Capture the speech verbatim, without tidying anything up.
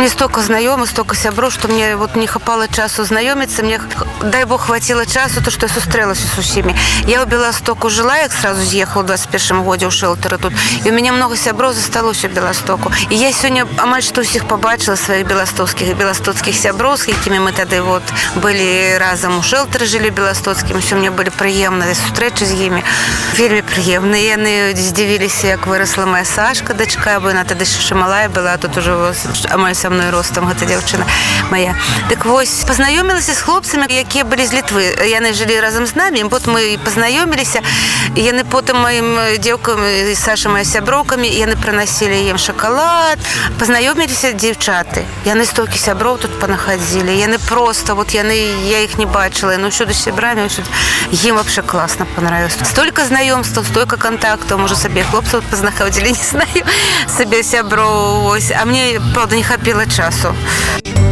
мне столько знакомых, столько сябров, что мне вот не хапало часу знакомиться. Мне, дай бог, хватило часу, то, что я сустрелась с усими. Я в Белостоку жила, я сразу съехала в двадцать первом году у шелтера тут. И у меня много сябров засталось у Белостоку. И я сегодня амаль что всех побачила, своих белостокских и белостоцких сябров, с якими мы тогда вот были разом у шелтера, жили белостоцким. Все мне были приємні зустрічі з ними. Вельми приємні. І вони здивилися, як виросла моя Сашка, дочка, бо вона тоді ще мала була, а тут уже амаль со мною ростом, ця дівчина моя. Так ось, познайомилася з хлопцями, які були з Литви. Вони жили разом з нами, і потім ми познайомилися. І вони потім моїм дівкам, Саша, моїми сябровками, вони приносили їм шоколад. Познайомилися дівчата. Вони стільки сябров тут понаходили. Вони просто, вот вони, я їх не бачила, ну щодо сябрами, їм вообще класно понравилось. Столько знайомств, столько контактів, може собі хлопців познаходили, не знаю, собі сябров. А мені, правда, не хапило часу.